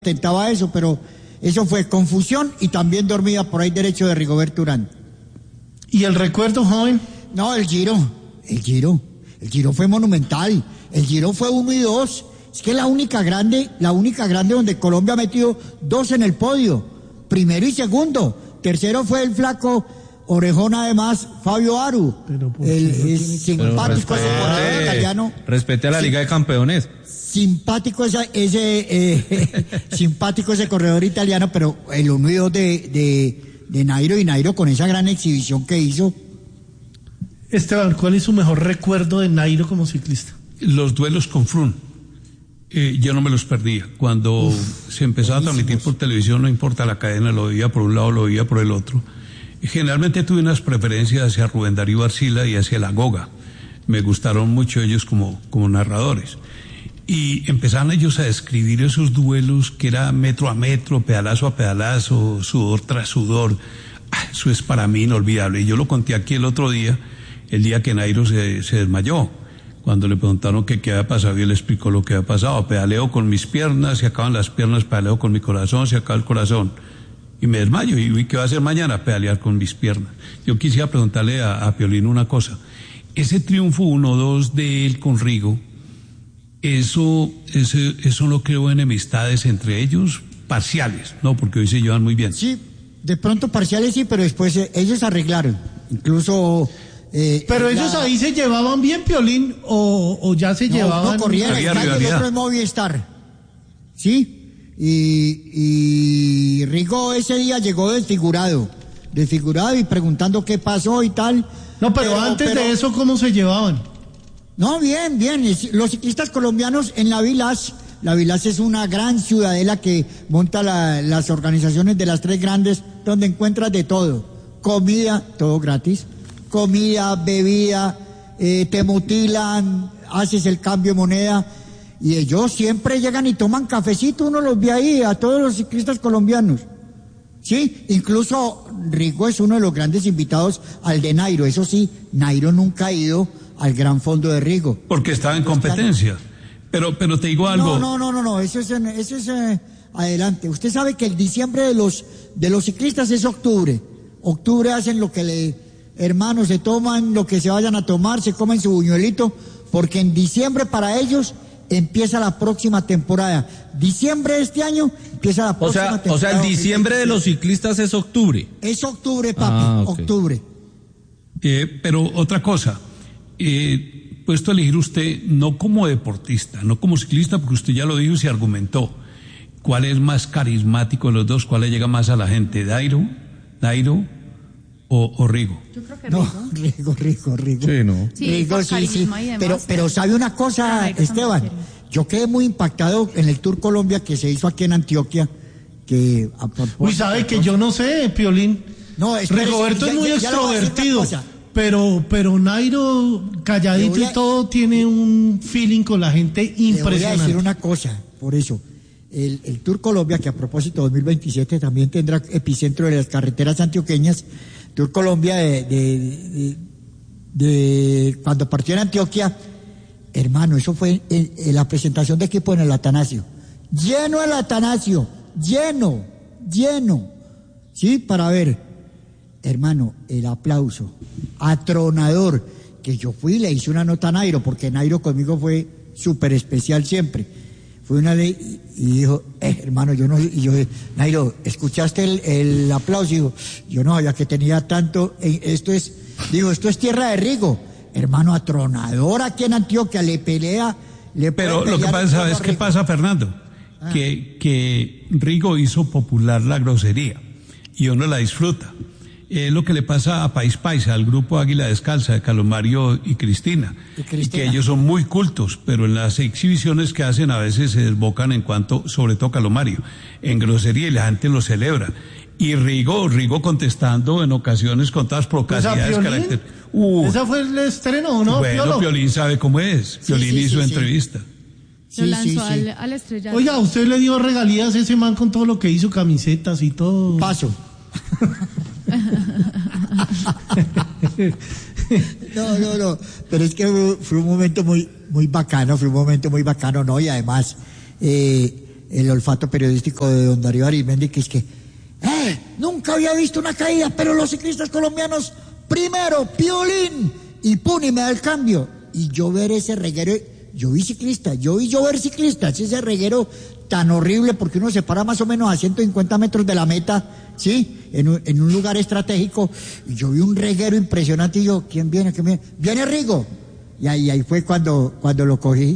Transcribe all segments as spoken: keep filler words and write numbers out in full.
intentaba eso, pero eso fue confusión y también dormida por ahí derecho de Rigoberto Urán. ¿Y el recuerdo, joven? No, el Giro, el Giro, el Giro fue monumental, el Giro fue uno y dos, es que la única grande, la única grande donde Colombia ha metido dos en el podio, primero y segundo, tercero fue el flaco orejón además, Fabio Aru, pero el, el simpático ese corredor italiano. Respete a la Liga de Campeones. Simpático ese, ese eh, simpático ese corredor italiano, pero el uno y dos de, de, de Nairo y Nairo con esa gran exhibición que hizo. Esteban, ¿cuál es su mejor recuerdo de Nairo como ciclista? Los duelos con Froome. Eh, yo no me los perdía. Cuando Uf, se empezaba a transmitir por televisión, no importa la cadena, lo veía por un lado, lo veía por el otro. Generalmente tuve unas preferencias hacia Rubén Darío Arcila y hacia La Goga. Me gustaron mucho ellos como, como narradores. Y empezaron ellos a describir esos duelos que era metro a metro, pedalazo a pedalazo, sudor tras sudor. Ah, eso es para mí inolvidable. Y yo lo conté aquí el otro día, el día que Nairo se, se desmayó. Cuando le preguntaron que qué había pasado, y él explicó lo que había pasado. Pedaleo con mis piernas, se acaban las piernas, pedaleo con mi corazón, se acaba el corazón. Y me desmayo. ¿Y qué va a hacer mañana? Pedalear con mis piernas. Yo quisiera preguntarle a, a Piolín una cosa. Ese triunfo uno dos de él con Rigo, Eso, eso, eso no creó enemistades entre ellos, parciales, ¿no? Porque hoy se llevan muy bien. Sí, de pronto parciales sí, pero después eh, ellos arreglaron, incluso... Eh, pero la... ellos ahí se llevaban bien, Piolín, o, o ya se no, llevaban... No, corrían, el otro es Movistar, ¿sí? Y, y Rigo ese día llegó desfigurado, desfigurado y preguntando qué pasó y tal. No, pero, pero antes pero... de eso, ¿cómo se llevaban? No, bien, bien. Los ciclistas colombianos en la Vilas, la Vilas es una gran ciudadela que monta la, las organizaciones de las tres grandes, donde encuentras de todo. Comida, todo gratis. Comida, bebida, eh, te mutilan, haces el cambio de moneda. Y ellos siempre llegan y toman cafecito, uno los ve ahí, a todos los ciclistas colombianos. Sí, incluso Rigo es uno de los grandes invitados al de Nairo. Eso sí, Nairo nunca ha ido al gran fondo de Rigo. Porque estaba en competencia. Pero, pero te digo algo. No, no, no, no, no. Eso es, eso es eh, adelante. Usted sabe que el diciembre de los, de los ciclistas es octubre. Octubre hacen lo que le, hermanos, se toman lo que se vayan a tomar, se comen su buñuelito, porque en diciembre para ellos empieza la próxima temporada. Diciembre de este año empieza la próxima o sea, temporada. O sea, el diciembre de los ciclistas es octubre. Es octubre, papi, ah, okay. octubre. Eh, pero otra cosa. Eh, puesto a elegir usted, no como deportista, no como ciclista, porque usted ya lo dijo y se argumentó, ¿cuál es más carismático de los dos? ¿Cuál le llega más a la gente? ¿Nairo? ¿Nairo o, o Rigo? Yo creo que Rigo. Rigo. No, Rigo, Rigo, Rigo. Sí, no. Sí, Rigo, sí, sí. Pero, pero sabe una cosa, Ay, Esteban, yo quedé muy impactado en el Tour Colombia que se hizo aquí en Antioquia, que... A, por, Uy, sabe que yo no sé, Piolín. No, es Rigoberto es muy ya, ya extrovertido. Pero, pero Nairo, calladito a, y todo, tiene un feeling con la gente impresionante. Le voy a decir una cosa, por eso. El, el Tour Colombia, que a propósito dos mil veintisiete también tendrá epicentro de las carreteras antioqueñas, Tour Colombia de, de, de, de cuando partió en Antioquia, hermano, eso fue en, en la presentación de equipo en el Atanasio. Lleno el Atanasio, lleno, lleno. Sí, para ver. Hermano, el aplauso atronador, que yo fui y le hice una nota a Nairo, porque Nairo conmigo fue súper especial siempre. Fue una ley y dijo, eh, hermano, yo no, y yo, Nairo, ¿escuchaste el, el aplauso? Y dijo, yo no sabía que tenía tanto, esto es, digo, esto es tierra de Rigo, hermano, atronador aquí en Antioquia, le pelea, le Pero lo que pasa, ¿sabes qué pasa, Fernando? Ah. Que, que Rigo hizo popular la grosería, y uno la disfruta. Es eh, lo que le pasa a País Paisa, al grupo Águila Descalza de Calomario y Cristina, y Cristina, y que ellos son muy cultos, pero en las exhibiciones que hacen a veces se desbocan en cuanto, sobre todo Calomario, en grosería, y la gente lo celebra. Y Rigo, Rigo contestando en ocasiones con todas procacidades. Pues uh, ¿Esa fue el estreno, no? Bueno, Piolo? Piolín sabe cómo es. Sí, Piolín sí, hizo sí, entrevista. Sí. Lo lanzó sí, sí. Al, al estrellato. Oiga, usted le dio regalías a ese man con todo lo que hizo, camisetas y todo. Paso. No, no, no, pero es que fue un momento muy, muy bacano, fue un momento muy bacano, ¿no? Y además, eh, el olfato periodístico de don Darío Arizmendi, que es que, eh, nunca había visto una caída, pero los ciclistas colombianos, primero, Piolín, y pum, y me da el cambio. Y yo ver ese reguero, yo vi ciclistas, yo vi llover ciclistas, ese reguero tan horrible, porque uno se para más o menos a ciento cincuenta metros de la meta, ¿sí? En un, en un lugar estratégico, y yo vi un reguero impresionante, y yo, ¿quién viene? ¿Quién viene? ¡Viene Rigo! Y ahí, ahí fue cuando, cuando lo cogí.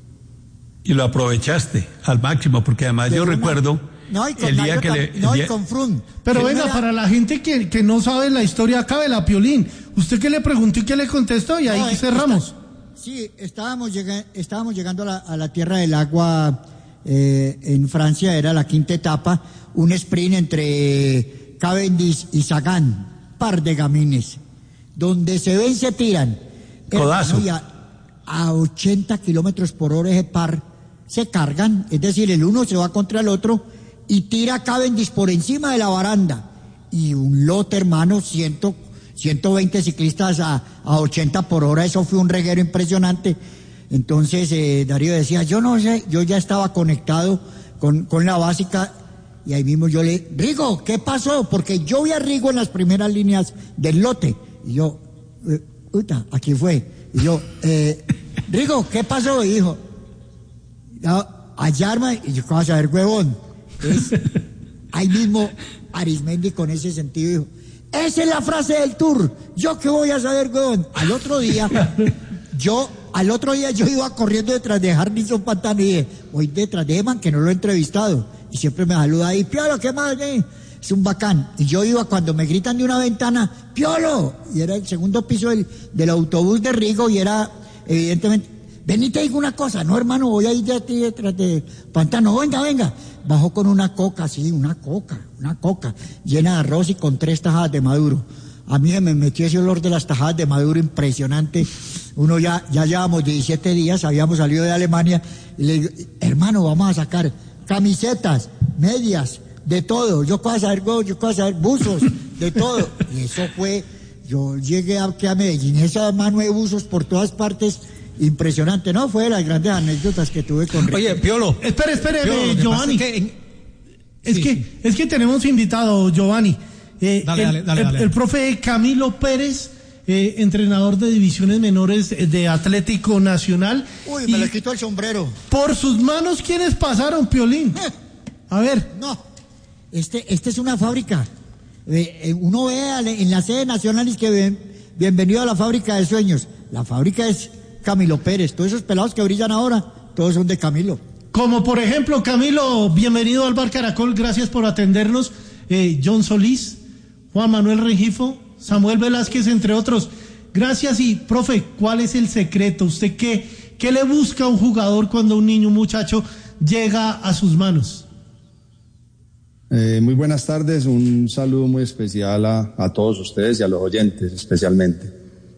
Y lo aprovechaste al máximo, porque además Pero yo una, recuerdo no, y con el día Nairo, que le... No, día, y con Frun. Pero venga, era... para la gente que, que no sabe la historia acá de la Piolín, ¿usted qué le preguntó y qué le contestó? Y ahí no, cerramos. Está, sí, estábamos, llega, estábamos llegando a la, a la Tierra del Agua eh, en Francia, era la quinta etapa, un sprint entre Cavendish y Sagan, par de gamines, donde se ven, se tiran. Codazo. A, a ochenta kilómetros por hora ese par se cargan, es decir, el uno se va contra el otro y tira a Cavendish por encima de la baranda. Y un lote, hermano, ciento, ciento veinte ciclistas a, a ochenta por hora, eso fue un reguero impresionante. Entonces eh, Darío decía, yo no sé, yo ya estaba conectado con, con la básica, y ahí mismo yo le, Rigo, ¿qué pasó? Porque yo vi a Rigo en las primeras líneas del lote, y yo, eh, uta, aquí fue, y yo, eh, Rigo, ¿qué pasó? Y dijo, allá, arma, y yo, ¿cómo vas a ver, huevón? Es, ahí mismo Arizmendi con ese sentido dijo, esa es la frase del Tour, yo qué voy a saber, huevón. Al otro día, yo, al otro día yo iba corriendo detrás de Harrison Pantano y dije, voy detrás de Eman, que no lo he entrevistado, y siempre me saluda ahí, Piolo, ¿qué más? Eh? Es un bacán. Y yo iba cuando me gritan de una ventana, Piolo, y era el segundo piso del, del autobús de Rigo, y era, evidentemente, ven y te digo una cosa, no hermano, voy a ir de ti detrás de Pantano, venga, venga. Bajó con una coca, sí, una coca, una coca, llena de arroz y con tres tajadas de maduro. A mí me metió ese olor de las tajadas de maduro impresionante. Uno ya, ya llevamos diecisiete días, habíamos salido de Alemania, y le digo, hermano, vamos a sacar camisetas, medias, de todo. Yo puedo saber, yo puedo saber buzos, de todo. Y eso fue, yo llegué aquí a Medellín, esa mano de buzos por todas partes. Impresionante, ¿no? Fue de las grandes anécdotas que tuve con Rico. Oye, Piolo. Espere, espere, Piolo, Giovanni. Es, que, en... es, sí, que, sí. es que tenemos invitado, Giovanni. Eh, dale, el, dale, dale, el, dale. el profe Camilo Pérez, eh, entrenador de divisiones menores de Atlético Nacional. Uy, me le quito el sombrero. Por sus manos, ¿quiénes pasaron, Piolín? A ver. No, este, este es una fábrica. Eh, uno ve en la sede nacional y es que ven, bienvenido a la fábrica de sueños. La fábrica es Camilo Pérez. Todos esos pelados que brillan ahora, todos son de Camilo. Como por ejemplo, Camilo, bienvenido al Bar Caracol, gracias por atendernos. Eh, John Solís, Juan Manuel Rengifo, Samuel Velázquez, entre otros. Gracias. Y, profe, ¿cuál es el secreto? ¿Usted qué, qué le busca a un jugador cuando un niño, un muchacho, llega a sus manos? Eh, muy buenas tardes, un saludo muy especial a, a todos ustedes y a los oyentes especialmente.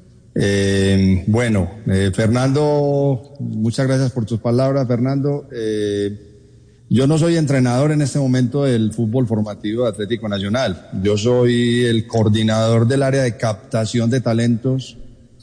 Eh, bueno, eh, Fernando, muchas gracias por tus palabras, Fernando. Eh, yo no soy entrenador en este momento del fútbol formativo de Atlético Nacional. Yo soy el coordinador del área de captación de talentos.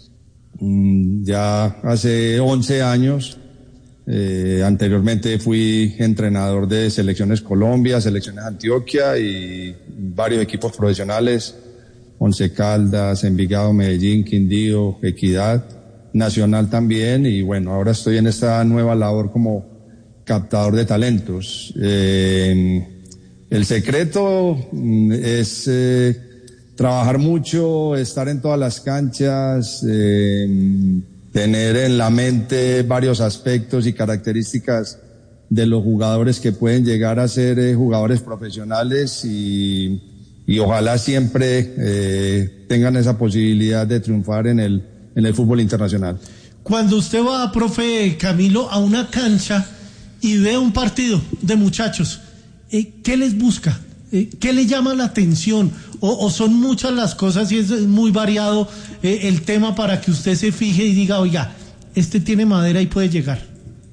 Mm, ya hace once años. Eh, anteriormente fui entrenador de Selecciones Colombia, Selecciones Antioquia y varios equipos profesionales. Once Caldas, Envigado, Medellín, Quindío, Equidad, Nacional también, y bueno, ahora estoy en esta nueva labor como captador de talentos. Eh, el secreto es eh, trabajar mucho, estar en todas las canchas, eh, tener en la mente varios aspectos y características de los jugadores que pueden llegar a ser eh, jugadores profesionales y y ojalá siempre eh, tengan esa posibilidad de triunfar en el, en el fútbol internacional. Cuando usted va, profe Camilo, a una cancha y ve un partido de muchachos, eh, ¿qué les busca? Eh, ¿Qué le llama la atención? O, ¿O son muchas las cosas y es muy variado eh, el tema para que usted se fije y diga, oiga, este tiene madera y puede llegar?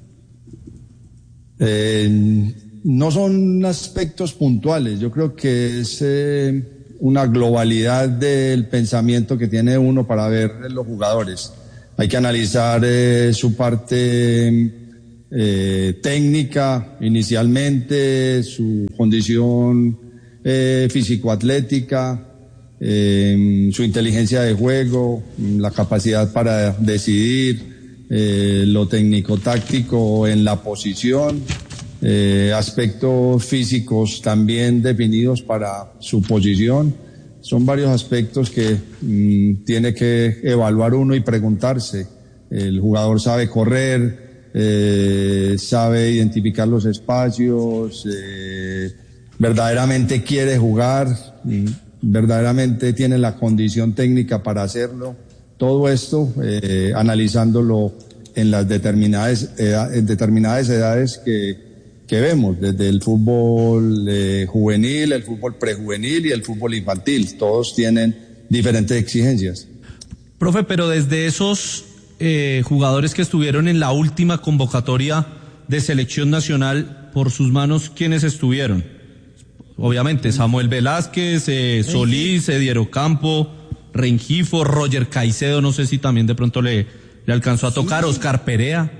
Eh... No son aspectos puntuales, yo creo que es eh, una globalidad del pensamiento que tiene uno para ver los jugadores. Hay que analizar eh, su parte eh, técnica inicialmente, su condición eh, físico-atlética, eh, su inteligencia de juego, la capacidad para decidir, eh, lo técnico-táctico en la posición, eh, aspectos físicos también definidos para su posición. Son varios aspectos que mm, tiene que evaluar uno y preguntarse. El jugador sabe correr, eh, sabe identificar los espacios, eh, verdaderamente quiere jugar, verdaderamente tiene la condición técnica para hacerlo. Todo esto eh, analizándolo en las determinadas, edad, en determinadas edades que, que vemos, desde el fútbol eh, juvenil, el fútbol prejuvenil y el fútbol infantil. Todos tienen diferentes exigencias. Profe, pero desde esos eh, jugadores que estuvieron en la última convocatoria de selección nacional, por sus manos, ¿quiénes estuvieron? Obviamente, Samuel Velázquez, eh, Solís, Edier Ocampo, Rengifo, Roger Caicedo, no sé si también de pronto le, le alcanzó a tocar, sí. Oscar Perea.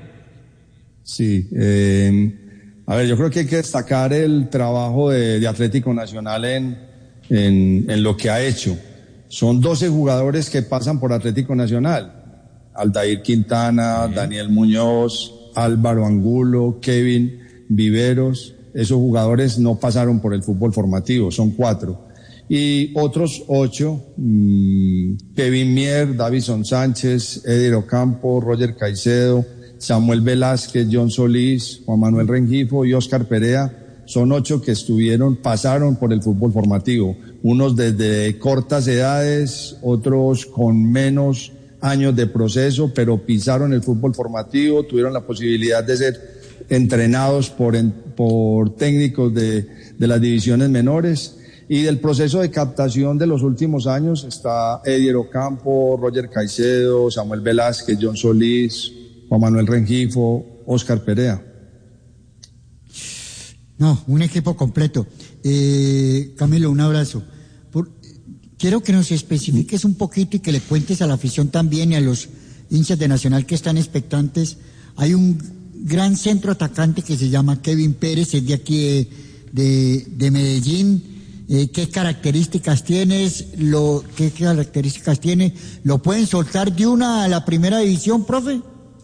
Sí, eh, a ver, yo creo que hay que destacar el trabajo de, de Atlético Nacional en, en, en lo que ha hecho. Son doce jugadores que pasan por Atlético Nacional. Aldair Quintana, sí. Daniel Muñoz, Álvaro Angulo, Kevin Viveros. Esos jugadores no pasaron por el fútbol formativo, son cuatro. Y otros ocho, mmm, Kevin Mier, Davison Sánchez, Edier Ocampo, Roger Caicedo, Samuel Velázquez, John Solís, Juan Manuel Rengifo y Oscar Perea, son ocho que estuvieron, pasaron por el fútbol formativo. Unos desde cortas edades, otros con menos años de proceso, pero pisaron el fútbol formativo, tuvieron la posibilidad de ser entrenados por, en, por técnicos de, de las divisiones menores. Y del proceso de captación de los últimos años está Edier Ocampo, Roger Caicedo, Samuel Velázquez, John Solís, Juan Manuel Rengifo, Oscar Perea. No, un equipo completo. Eh, Camilo, un abrazo. Por, quiero que nos especifiques un poquito y que le cuentes a la afición también y a los hinchas de Nacional que están expectantes. Hay un gran centro atacante que se llama Kevin Pérez, es de aquí de, de, de Medellín. Eh, ¿Qué características tienes? Lo, ¿Qué características tiene? ¿Lo pueden soltar de una a la primera división, profe?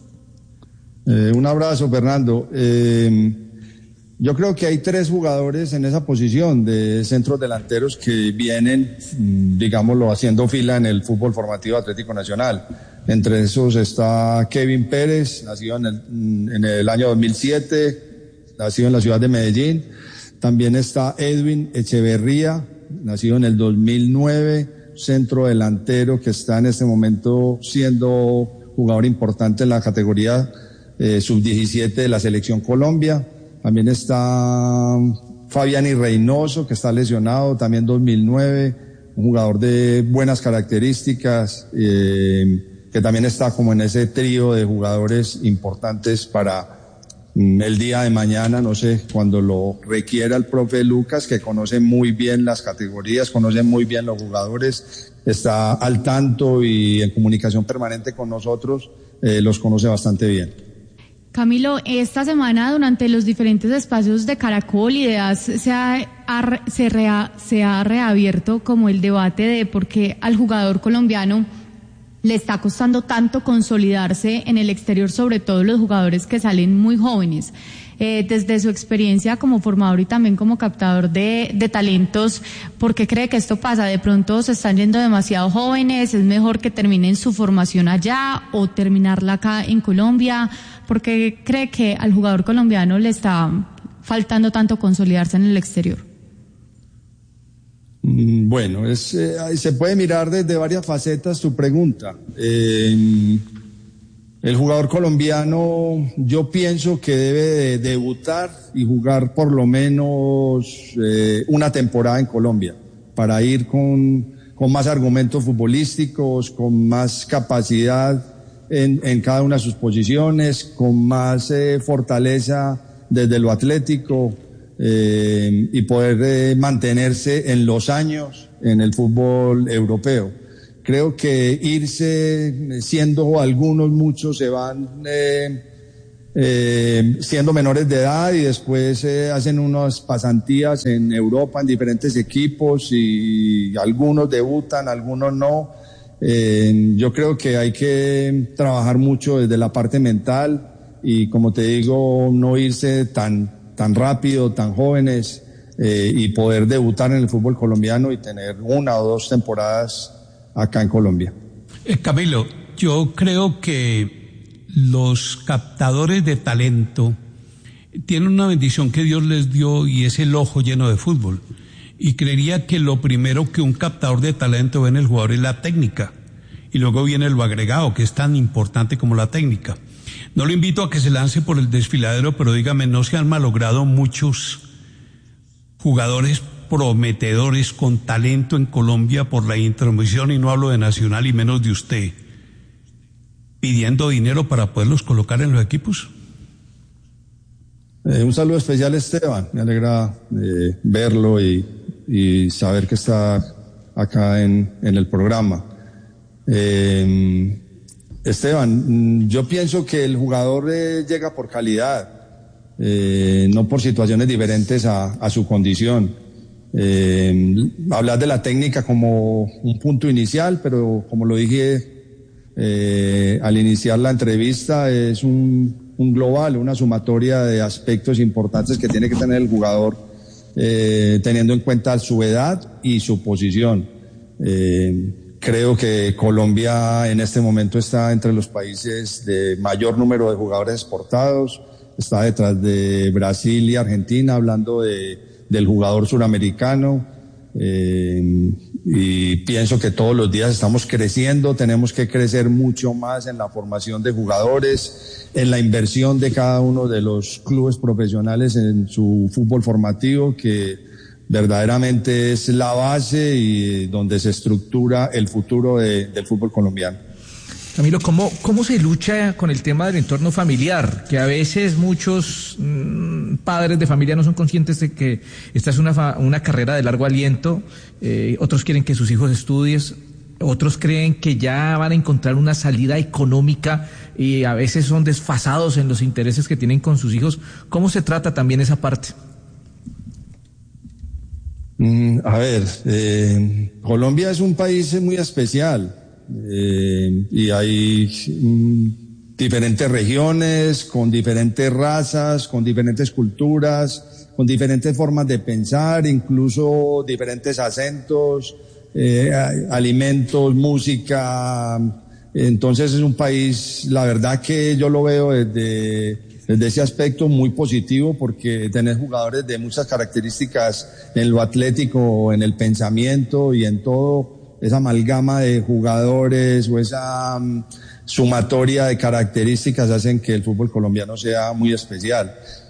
Eh, un abrazo, Fernando. Eh, yo creo que hay tres jugadores en esa posición de centros delanteros que vienen, digámoslo, haciendo fila en el fútbol formativo Atlético Nacional. Entre esos está Kevin Pérez, nacido en el, en el año dos mil siete, nacido en la ciudad de Medellín. También está Edwin Echeverría, nacido en el dos mil nueve, centro delantero que está en este momento siendo jugador importante en la categoría eh, sub diecisiete de la Selección Colombia. También está Fabián Reynoso, que está lesionado, también dos mil nueve, un jugador de buenas características, eh, que también está como en ese trío de jugadores importantes para mm, el día de mañana, no sé, cuando lo requiera el profe Lucas, que conoce muy bien las categorías, conoce muy bien los jugadores, está al tanto y en comunicación permanente con nosotros, eh, los conoce bastante bien. Camilo, esta semana durante los diferentes espacios de Caracol y de A S se ha, ha, se, rea, se ha reabierto como el debate de por qué al jugador colombiano le está costando tanto consolidarse en el exterior, sobre todo los jugadores que salen muy jóvenes. Eh, desde su experiencia como formador y también como captador de, de talentos, ¿por qué cree que esto pasa? ¿De pronto se están yendo demasiado jóvenes? ¿Es mejor que terminen su formación allá o terminarla acá en Colombia? ¿Por qué cree que al jugador colombiano le está faltando tanto consolidarse en el exterior? Bueno, es, eh, se puede mirar desde varias facetas tu pregunta. Eh, el jugador colombiano, yo pienso que debe de debutar y jugar por lo menos eh, una temporada en Colombia para ir con, con más argumentos futbolísticos, con más capacidad en, en cada una de sus posiciones, con más eh, fortaleza desde lo atlético. Eh, y poder eh, mantenerse en los años en el fútbol europeo. Creo que irse, siendo algunos, muchos se van eh, eh, siendo menores de edad y después eh, hacen unas pasantías en Europa en diferentes equipos y algunos debutan, algunos no. Eh, yo creo que hay que trabajar mucho desde la parte mental y, como te digo, no irse tan, tan rápido, tan jóvenes, eh, y poder debutar en el fútbol colombiano y tener una o dos temporadas acá en Colombia. Eh, Camilo, yo creo que los captadores de talento tienen una bendición que Dios les dio y es el ojo lleno de fútbol. Y creería que lo primero que un captador de talento ve en el jugador es la técnica. Y luego viene lo agregado, que es tan importante como la técnica. No lo invito a que se lance por el desfiladero, pero dígame, ¿no se han malogrado muchos jugadores prometedores con talento en Colombia por la intromisión, y no hablo de Nacional y menos de usted, pidiendo dinero para poderlos colocar en los equipos? Eh, un saludo especial, Esteban. Me alegra eh, verlo y, y saber que está acá en, en el programa. Eh, Esteban, yo pienso que el jugador eh, llega por calidad, eh, no por situaciones diferentes a, a su condición. Eh, hablar de la técnica como un punto inicial, pero como lo dije eh, al iniciar la entrevista, es un, un global, una sumatoria de aspectos importantes que tiene que tener el jugador, eh, teniendo en cuenta su edad y su posición. Eh, creo que Colombia en este momento está entre los países de mayor número de jugadores exportados, está detrás de Brasil y Argentina, hablando de del jugador suramericano, eh, y pienso que todos los días estamos creciendo, tenemos que crecer mucho más en la formación de jugadores, en la inversión de cada uno de los clubes profesionales en su fútbol formativo, que verdaderamente es la base y donde se estructura el futuro de, del fútbol colombiano. Camilo, ¿cómo, ¿cómo se lucha con el tema del entorno familiar? Que a veces muchos mmm, padres de familia no son conscientes de que esta es una, fa- una carrera de largo aliento, eh, otros quieren que sus hijos estudien, otros creen que ya van a encontrar una salida económica y a veces son desfasados en los intereses que tienen con sus hijos. ¿Cómo se trata también esa parte? Mm, a ver, eh, Colombia es un país muy especial. Eh, y hay mm, diferentes regiones, con diferentes razas, con diferentes culturas, con diferentes formas de pensar, incluso diferentes acentos, eh, alimentos, música. Entonces es un país, la verdad que yo lo veo desde, desde ese aspecto muy positivo, porque tenés jugadores de muchas características en lo atlético, en el pensamiento y en todo. Esa amalgama de jugadores o esa um, sumatoria de características hacen que el fútbol colombiano sea muy especial.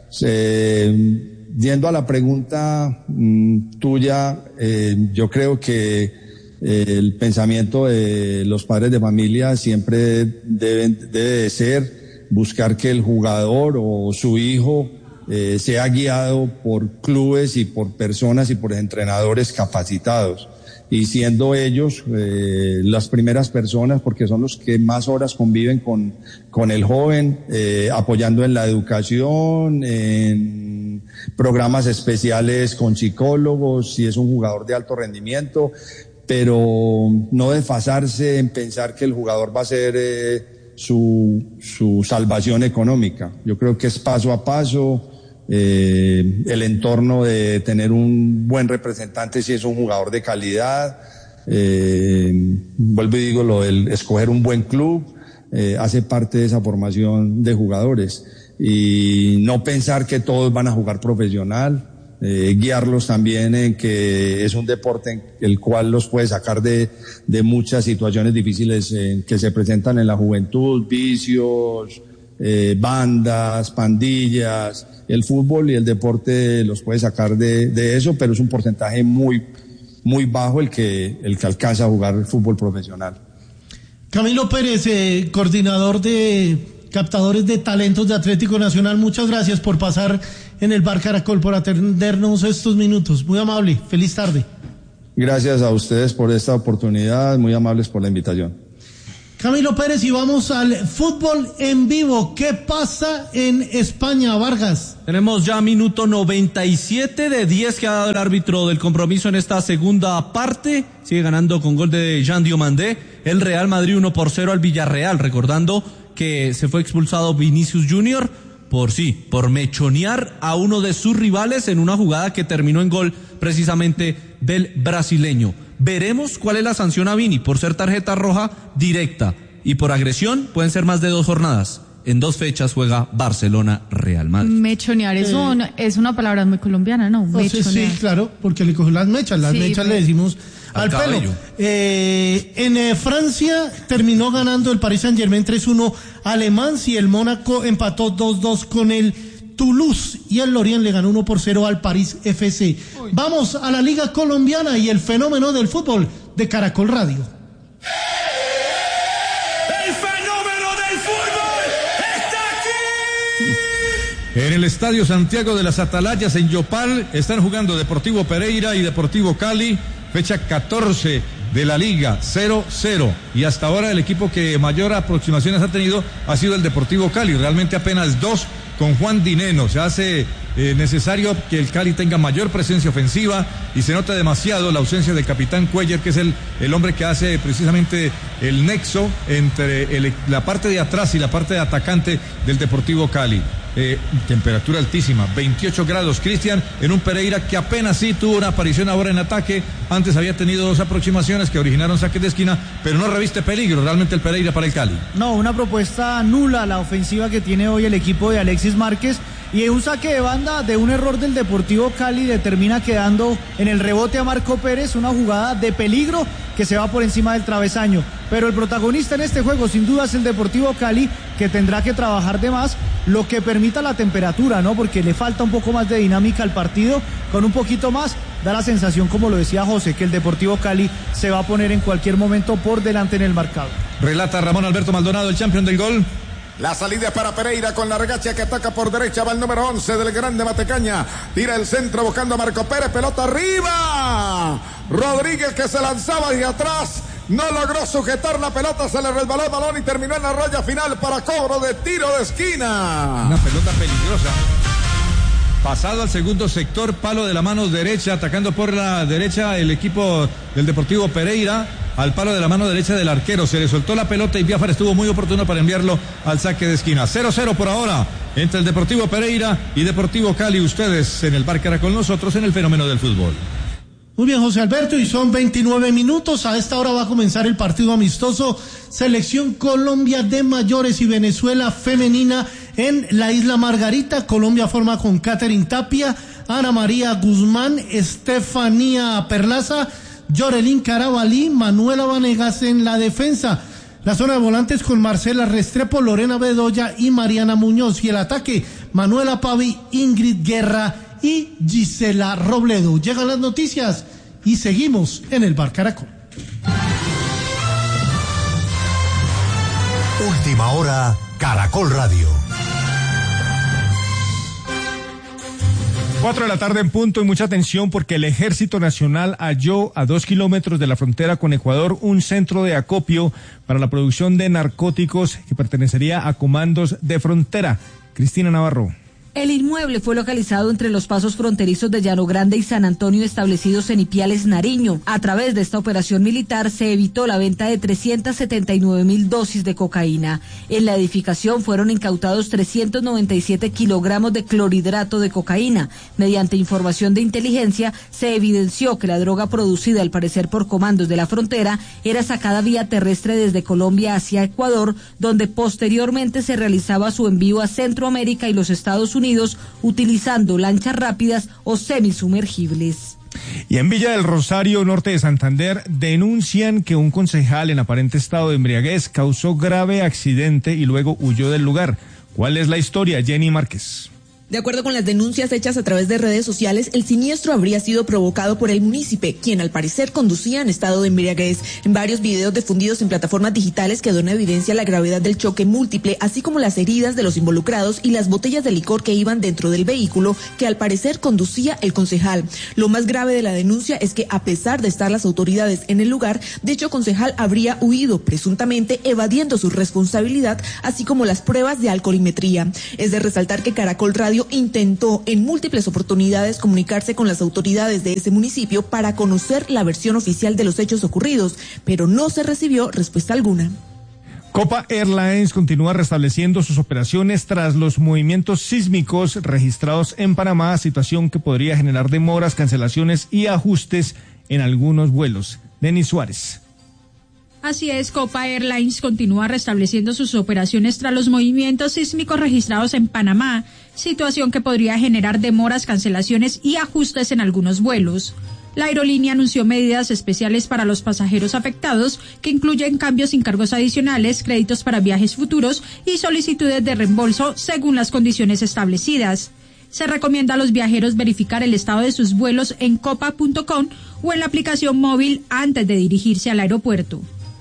Eh, yendo a la pregunta um, tuya, eh, yo creo que eh, el pensamiento de los padres de familia siempre deben, debe de ser buscar que el jugador o su hijo eh, sea guiado por clubes y por personas y por entrenadores capacitados. Y siendo ellos eh, las primeras personas, porque son los que más horas conviven con, con el joven, eh, apoyando en la educación, en programas especiales con psicólogos, si es un jugador de alto rendimiento, pero no desfasarse en pensar que el jugador va a ser eh, su, su salvación económica. Yo creo que es paso a paso. Eh, el entorno de tener un buen representante si es un jugador de calidad, eh, vuelvo y digo, lo del escoger un buen club eh, hace parte de esa formación de jugadores, y no pensar que todos van a jugar profesional, eh, guiarlos también en que es un deporte en el cual los puede sacar de, de muchas situaciones difíciles eh, que se presentan en la juventud, vicios, Eh, bandas, pandillas. El fútbol y el deporte los puede sacar de, de eso, pero es un porcentaje muy, muy bajo el que, el que alcanza a jugar fútbol profesional. Camilo Pérez, eh, coordinador de captadores de talentos de Atlético Nacional, muchas gracias por pasar en el Bar Caracol, por atendernos estos minutos. Muy amable, feliz tarde. Gracias a ustedes por esta oportunidad, muy amables por la invitación. Camilo Pérez, y vamos al fútbol en vivo. ¿Qué pasa en España, Vargas? Tenemos ya minuto noventa y siete de diez que ha dado el árbitro del compromiso en esta segunda parte. Sigue ganando con gol de Jean Diomandé el Real Madrid uno por cero al Villarreal, recordando que se fue expulsado Vinicius Junior por sí, por mechonear a uno de sus rivales en una jugada que terminó en gol precisamente del brasileño. Veremos cuál es la sanción a Vini por ser tarjeta roja directa, y por agresión pueden ser más de dos jornadas. En dos fechas juega Barcelona-Real Madrid. Mechonear es, Eh, un, es una palabra muy colombiana, ¿no? No sé, sí, claro, porque le cogió las mechas, las Sí, mechas pues. le decimos al, Al pelo. cabello. Eh, en eh, Francia terminó ganando el Paris Saint-Germain tres uno alemán, y el Mónaco empató dos dos con el Toulouse, y el Lorient le ganó uno por cero al París F C. Uy. Vamos a la Liga Colombiana y el fenómeno del fútbol de Caracol Radio. ¡El fenómeno del fútbol está aquí! En el Estadio Santiago de las Atalayas en Yopal están jugando Deportivo Pereira y Deportivo Cali, fecha catorce de la Liga, cero cero, y hasta ahora el equipo que mayor aproximaciones ha tenido ha sido el Deportivo Cali, realmente apenas dos con Juan Dineno. Se hace eh, necesario que el Cali tenga mayor presencia ofensiva, y se nota demasiado la ausencia del capitán Cuellar, que es el, el hombre que hace precisamente el nexo entre el, la parte de atrás y la parte de atacante del Deportivo Cali. Eh, temperatura altísima, veintiocho grados, Cristian, en un Pereira que apenas sí tuvo una aparición ahora en ataque. Antes había tenido dos aproximaciones que originaron saques de esquina, pero no reviste peligro realmente el Pereira para el Cali. No, una propuesta nula la ofensiva que tiene hoy el equipo de Alexis Márquez, y un saque de banda de un error del Deportivo Cali determina quedando en el rebote a Marco Pérez, una jugada de peligro que se va por encima del travesaño. Pero el protagonista en este juego sin duda es el Deportivo Cali, que tendrá que trabajar de más, lo que permita la temperatura, ¿no? Porque le falta un poco más de dinámica al partido. Con un poquito más da la sensación, como lo decía José, que el Deportivo Cali se va a poner en cualquier momento por delante en el marcador. Relata Ramón Alberto Maldonado, el campeón del gol. La salida para Pereira con la regacha que ataca por derecha, va el número once del Grande Matecaña, tira el centro buscando a Marco Pérez, pelota arriba, Rodríguez que se lanzaba hacia atrás, no logró sujetar la pelota, se le resbaló el balón y terminó en la raya final para cobro de tiro de esquina. Una pelota peligrosa. Pasado al segundo sector, palo de la mano derecha, atacando por la derecha el equipo del Deportivo Pereira, al palo de la mano derecha del arquero. Se le soltó la pelota y Biafara estuvo muy oportuno para enviarlo al saque de esquina. cero cero por ahora entre el Deportivo Pereira y Deportivo Cali. Ustedes en el Bar Caracol, nosotros en el fenómeno del fútbol. Muy bien, José Alberto, y son veintinueve minutos. A esta hora va a comenzar el partido amistoso Selección Colombia de mayores y Venezuela femenina en la Isla Margarita. Colombia forma con Catherine Tapia, Ana María Guzmán, Estefanía Perlaza, Yorelín Carabalí, Manuela Vanegas en la defensa. La zona de volantes con Marcela Restrepo, Lorena Bedoya y Mariana Muñoz. Y el ataque, Manuela Pavi, Ingrid Guerra y Gisela Robledo. Llegan las noticias y seguimos en el Bar Caracol. Última hora, Caracol Radio. Cuatro de la tarde en punto, y mucha atención porque el Ejército Nacional halló a dos kilómetros de la frontera con Ecuador un centro de acopio para la producción de narcóticos que pertenecería a comandos de frontera. Cristina Navarro. El inmueble fue localizado entre los pasos fronterizos de Llano Grande y San Antonio, establecidos en Ipiales, Nariño. A través de esta operación militar se evitó la venta de trescientas setenta y nueve mil dosis de cocaína. En la edificación fueron incautados trescientos noventa y siete kilogramos de clorhidrato de cocaína. Mediante información de inteligencia se evidenció que la droga producida al parecer por comandos de la frontera era sacada vía terrestre desde Colombia hacia Ecuador, donde posteriormente se realizaba su envío a Centroamérica y los Estados Unidos utilizando lanchas rápidas o semisumergibles. Y en Villa del Rosario, norte de Santander, denuncian que un concejal en aparente estado de embriaguez causó grave accidente y luego huyó del lugar. ¿Cuál es la historia, Jenny Márquez? De acuerdo con las denuncias hechas a través de redes sociales, el siniestro habría sido provocado por el munícipe, quien al parecer conducía en estado de embriaguez. En varios videos difundidos en plataformas digitales quedó en evidencia la gravedad del choque múltiple, así como las heridas de los involucrados y las botellas de licor que iban dentro del vehículo que al parecer conducía el concejal. Lo más grave de la denuncia es que, a pesar de estar las autoridades en el lugar, dicho concejal habría huido, presuntamente evadiendo su responsabilidad, así como las pruebas de alcoholimetría. Es de resaltar que Caracol Radio intentó en múltiples oportunidades comunicarse con las autoridades de ese municipio para conocer la versión oficial de los hechos ocurridos, pero no se recibió respuesta alguna. Copa Airlines continúa restableciendo sus operaciones tras los movimientos sísmicos registrados en Panamá, situación que podría generar demoras, cancelaciones y ajustes en algunos vuelos. Denis Suárez. Así es, Copa Airlines continúa restableciendo sus operaciones tras los movimientos sísmicos registrados en Panamá, situación que podría generar demoras, cancelaciones y ajustes en algunos vuelos. La aerolínea anunció medidas especiales para los pasajeros afectados, que incluyen cambios sin cargos adicionales, créditos para viajes futuros y solicitudes de reembolso según las condiciones establecidas. Se recomienda a los viajeros verificar el estado de sus vuelos en copa punto com o en la aplicación móvil antes de dirigirse al aeropuerto.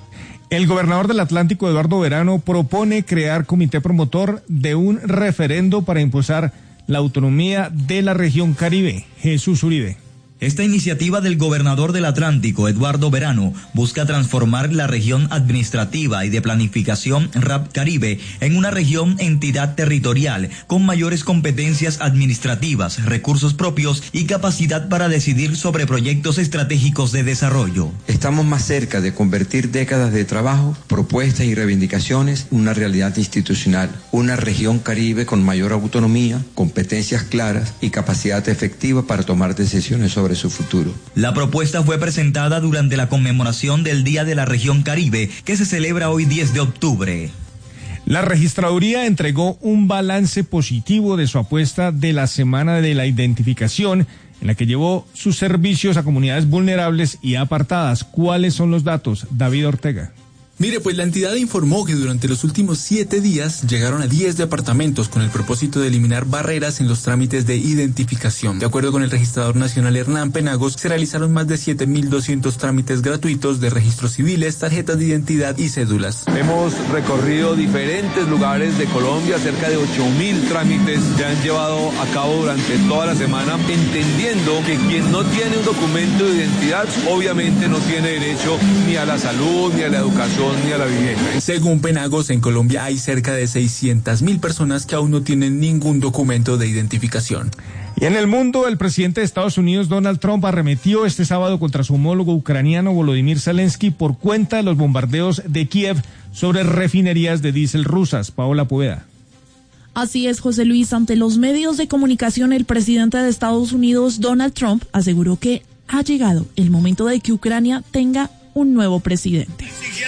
El gobernador del Atlántico, Eduardo Verano, propone crear comité promotor de un referendo para impulsar la autonomía de la región Caribe. Jesús Uribe. Esta iniciativa del gobernador del Atlántico, Eduardo Verano, busca transformar la región administrativa y de planificación R A P Caribe en una región entidad territorial con mayores competencias administrativas, recursos propios y capacidad para decidir sobre proyectos estratégicos de desarrollo. Estamos más cerca de convertir décadas de trabajo, propuestas y reivindicaciones en una realidad institucional, una región Caribe con mayor autonomía, competencias claras y capacidad efectiva para tomar decisiones sobre su futuro. La propuesta fue presentada durante la conmemoración del Día de la Región Caribe, que se celebra hoy diez de octubre. La registraduría entregó un balance positivo de su apuesta de la Semana de la Identificación, en la que llevó sus servicios a comunidades vulnerables y apartadas. ¿Cuáles son los datos? David Ortega. Mire, pues la entidad informó que durante los últimos siete días llegaron a diez departamentos con el propósito de eliminar barreras en los trámites de identificación. De acuerdo con el registrador nacional Hernán Penagos, se realizaron más de siete mil doscientos trámites gratuitos de registros civiles, tarjetas de identidad y cédulas. Hemos recorrido diferentes lugares de Colombia, cerca de ocho mil trámites se han llevado a cabo durante toda la semana, entendiendo que quien no tiene un documento de identidad obviamente no tiene derecho ni a la salud, ni a la educación, ni a la vivienda. Según Penagos, en Colombia hay cerca de seiscientas mil personas que aún no tienen ningún documento de identificación. Y en el mundo, el presidente de Estados Unidos, Donald Trump, arremetió este sábado contra su homólogo ucraniano Volodymyr Zelensky por cuenta de los bombardeos de Kiev sobre refinerías de diésel rusas. Paola Poveda. Así es, José Luis. Ante los medios de comunicación, el presidente de Estados Unidos, Donald Trump, aseguró que ha llegado el momento de que Ucrania tenga un nuevo presidente.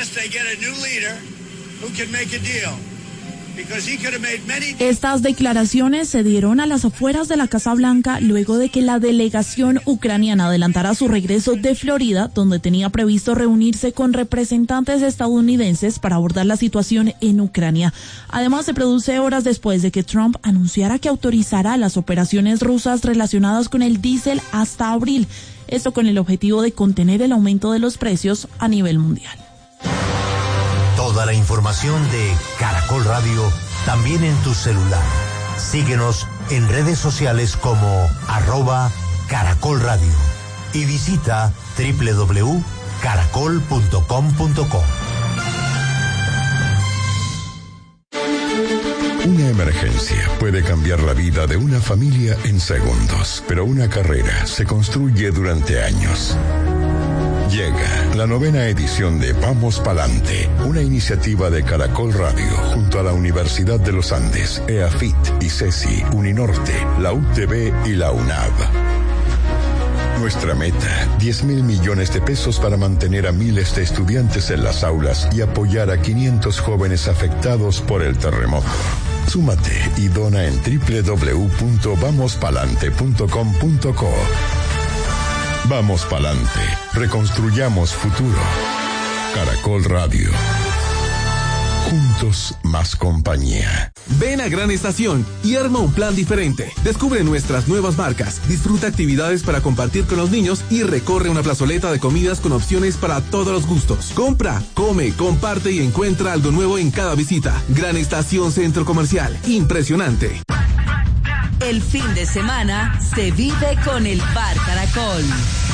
Estas declaraciones se dieron a las afueras de la Casa Blanca luego de que la delegación ucraniana adelantara su regreso de Florida, donde tenía previsto reunirse con representantes estadounidenses para abordar la situación en Ucrania. Además, se produce horas después de que Trump anunciara que autorizará las operaciones rusas relacionadas con el diésel hasta abril. Esto con el objetivo de contener el aumento de los precios a nivel mundial. Toda la información de Caracol Radio también en tu celular. Síguenos en redes sociales como arroba Caracol Radio y visita doble u doble u doble u punto caracol punto com punto co. Una emergencia puede cambiar la vida de una familia en segundos, pero una carrera se construye durante años. Llega la novena edición de Vamos Palante, una iniciativa de Caracol Radio junto a la Universidad de los Andes, EAFIT, ICESI, Uninorte, la U T B y la UNAV. Nuestra meta, diez mil millones de pesos para mantener a miles de estudiantes en las aulas y apoyar a quinientos jóvenes afectados por el terremoto. Súmate y dona en doble u doble u doble u punto vamos palante punto com punto co. Vamos Palante, reconstruyamos futuro. Caracol Radio. Juntos más compañía. Ven a Gran Estación y arma un plan diferente. Descubre nuestras nuevas marcas, disfruta actividades para compartir con los niños y recorre una plazoleta de comidas con opciones para todos los gustos. Compra, come, comparte y encuentra algo nuevo en cada visita. Gran Estación Centro Comercial. Impresionante. El fin de semana se vive con el Bar Caracol.